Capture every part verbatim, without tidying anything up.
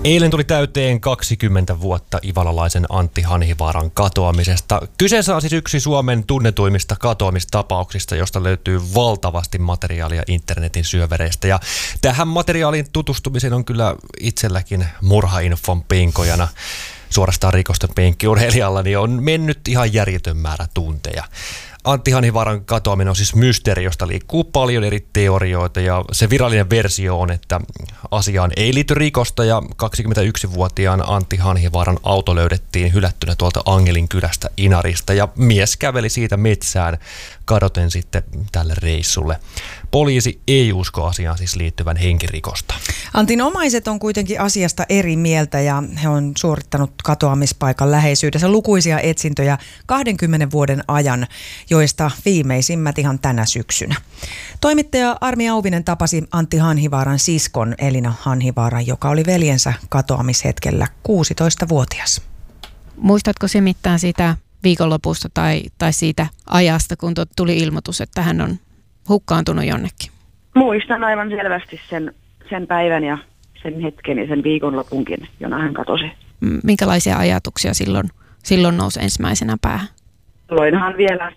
Eilen tuli täyteen kaksikymmentä vuotta ivalalaisen Antti Hanhivaaran katoamisesta. Kyseessä on siis yksi Suomen tunnetuimmista katoamistapauksista, josta löytyy valtavasti materiaalia internetin syövereistä. Ja tähän materiaaliin tutustumiseen on kyllä itselläkin murhainfon penkojana, suorastaan rikosten penkkiurheilijalla, niin on mennyt ihan järjetön määrä tunteja. Antti Hanhivaaran katoaminen on siis mysteeri, josta liikkuu paljon eri teorioita, ja se virallinen versio on, että asiaan ei liity rikosta ja kaksikymmentäyksivuotiaan Antti Hanhivaaran auto löydettiin hylättynä tuolta Angelin kylästä Inarista ja mies käveli siitä metsään kadoten sitten tälle reissulle. Poliisi ei usko asiaan siis liittyvän henkirikosta. Antin omaiset on kuitenkin asiasta eri mieltä ja he on suorittanut katoamispaikan läheisyydessä lukuisia etsintöjä kahdenkymmenen vuoden ajan, joista viimeisimmät ihan tänä syksynä. Toimittaja Armi Auvinen tapasi Antti Hanhivaaran siskon Elina Hanhivaaran, joka oli veljensä katoamishetkellä kuusitoistavuotias. Muistatko se mitään siitä viikonlopusta tai, tai siitä ajasta, kun tuli ilmoitus, että hän on hukkaantunut jonnekin? Muistan aivan selvästi sen, sen päivän ja sen hetken ja sen viikonlopunkin, jona hän katosi. Minkälaisia ajatuksia silloin, silloin nousi ensimmäisenä päähän? Loinhan vielä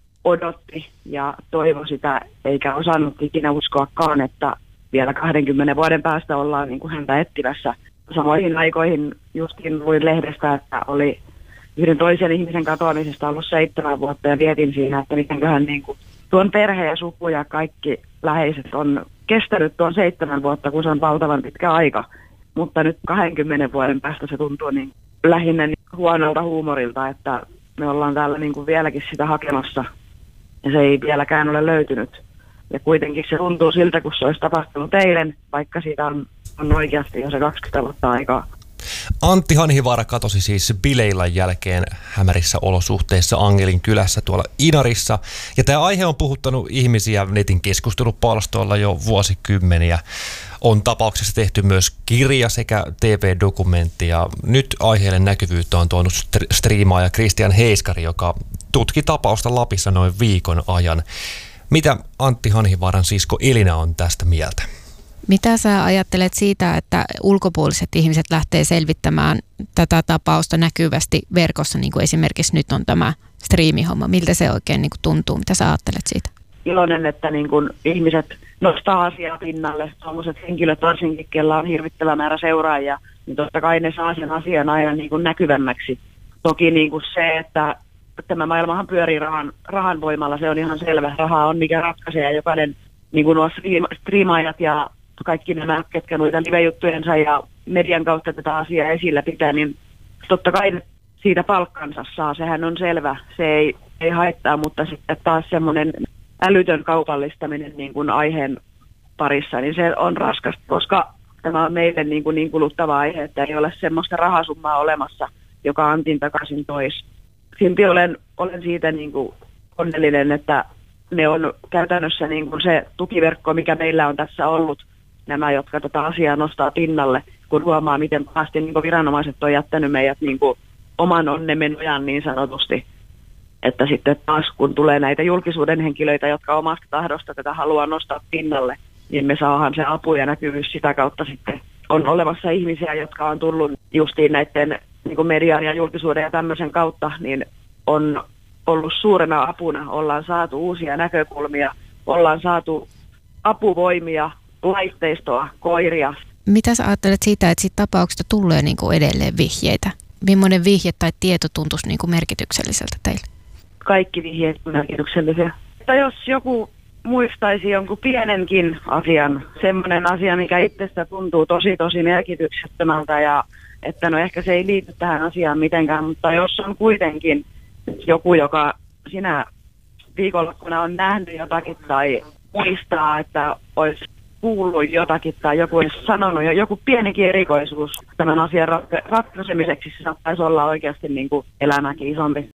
odotti ja toivoi sitä, eikä osannut ikinä uskoakaan, että vielä kahdenkymmenen vuoden päästä ollaan niin kuin häntä etsimässä. Samoihin aikoihin justin luin lehdestä, että oli yhden toisen ihmisen katoamisesta ollut seitsemän vuotta ja vietin siinä, että mitenköhän niin kuin tuon perhe ja suku ja kaikki läheiset on kestänyt tuon seitsemän vuotta, kun se on valtavan pitkä aika. Mutta nyt kahdenkymmenen vuoden päästä se tuntuu niin lähinnä niin huonolta huumorilta, että me ollaan täällä niin kuin vieläkin sitä hakemassa ja se ei vieläkään ole löytynyt. Ja kuitenkin se tuntuu siltä, kun se olisi tapahtunut eilen, vaikka siitä on, on oikeasti jo se kaksikymmentä vuotta aikaa. Antti Hanhivaara katosi siis bileillan jälkeen hämärissä olosuhteissa Angelin kylässä tuolla Inarissa. Ja tämä aihe on puhuttanut ihmisiä netin keskustelupalstoilla jo vuosikymmeniä. On tapauksessa tehty myös kirja sekä T V-dokumentti ja nyt aiheelle näkyvyyttä on tuonut striimaaja Christian Heiskari, joka tutki tapausta Lapissa noin viikon ajan. Mitä Antti Hanhivaaran sisko Elina on tästä mieltä? Mitä sä ajattelet siitä, että ulkopuoliset ihmiset lähtee selvittämään tätä tapausta näkyvästi verkossa, niin kuin esimerkiksi nyt on tämä striimihomma? Miltä se oikein niin kuin tuntuu? Mitä sä ajattelet siitä? Iloinen, että niin kuin ihmiset nostaa asiaa pinnalle. Tuollaiset henkilöt varsinkin, kellä on hirvittävä määrä seuraajia, niin totta kai ne saa sen asian aina niin kuin näkyvämmäksi. Toki niin kuin se, että tämä maailmahan pyörii rahan, rahan voimalla, se on ihan selvä. Raha on mikä ratkaisee ja jokainen, niin kuin nuo striimaajat ja kaikki nämä, ketkä noita live-juttujensa ja median kautta tätä asiaa esillä pitää, niin totta kai siitä palkkansa saa, sehän on selvä, se ei, ei haittaa, mutta sitten taas semmoinen älytön kaupallistaminen niin kuin aiheen parissa, niin se on raskasta, koska tämä on meille niin, kuin niin kuluttava aihe, että ei ole semmoista rahasummaa olemassa, joka Antin takaisin toisi. Silti olen, olen siitä niin kuin onnellinen, että ne on käytännössä niin kuin se tukiverkko, mikä meillä on tässä ollut, nämä, jotka tätä asiaa nostaa pinnalle, kun huomaa, miten pahasti niin viranomaiset on jättänyt meidät niin kuin oman onnemme nojan niin sanotusti. Että sitten taas, kun tulee näitä julkisuuden henkilöitä, jotka omasta tahdosta tätä haluaa nostaa pinnalle, niin me saadaan se apu ja näkyvyys sitä kautta sitten. On olemassa ihmisiä, jotka on tullut justiin näiden niin kuin median ja julkisuuden ja tämmöisen kautta, niin on ollut suurena apuna. Ollaan saatu uusia näkökulmia, ollaan saatu apuvoimia, laitteistoa, koiria. Mitä sä ajattelet siitä, että siitä tapauksesta tulee niin kuin edelleen vihjeitä? Millainen vihje tai tieto tuntuisi niin kuin merkitykselliseltä teille? Kaikki vihjeet on merkityksellisiä. Mutta jos joku muistaisi jonkun pienenkin asian, semmoinen asia, mikä itsestä tuntuu tosi tosi merkityksettömältä ja että no ehkä se ei liity tähän asiaan mitenkään, mutta jos on kuitenkin joku, joka sinä viikonloppuna on nähnyt jotakin tai muistaa, että olisi kuullut jotakin tai joku olisi sanonut jo, joku pienikin erikoisuus tämän asian ratkaisemiseksi, se saattaisi olla oikeasti niin kuin elämäkin isompi.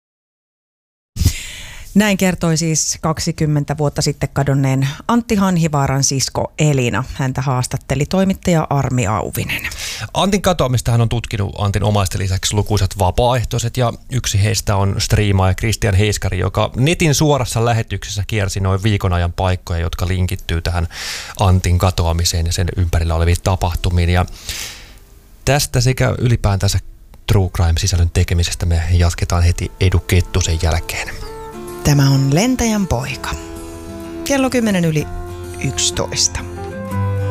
Näin kertoi siis kaksikymmentä vuotta sitten kadonneen Antti Hanhivaaran sisko Elina. Häntä haastatteli toimittaja Armi Auvinen. Antin katoamistahan on tutkinut Antin omaisten lisäksi lukuisat vapaaehtoiset ja yksi heistä on striimaaja Christian Heiskari, joka netin suorassa lähetyksessä kiersi noin viikon ajan paikkoja, jotka linkittyy tähän Antin katoamiseen ja sen ympärillä oleviin tapahtumiin. Ja Tästä sekä ylipäätänsä True Crime-sisällön tekemisestä me jatketaan heti Edu Kettusen jälkeen. Tämä on Lentäjän poika. Kello kymmenen yli yksitoista.